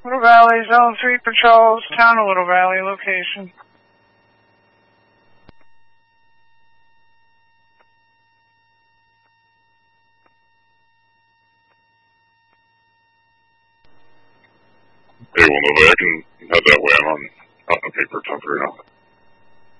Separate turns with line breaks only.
Little Valley, Zone 3 patrols, Town of Little Valley, location.
Okay, well, Nova, I can head that way. I'm on the paper top right now.